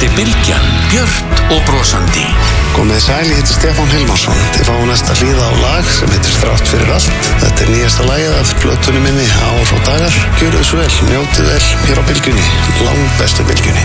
Þetta er Bylgjan, björt og brosandi. Komið sæl, ég heiti Stefán Hilmarsson. Þið fáum næst að hlýða á lag sem heitir Þrátt fyrir allt. Þetta er nýjasta lagið af plötunni minni Ár og dagar. Gjörðu svo vel, njótið vel hér á Bylgjunni, langbestu Bylgjunni.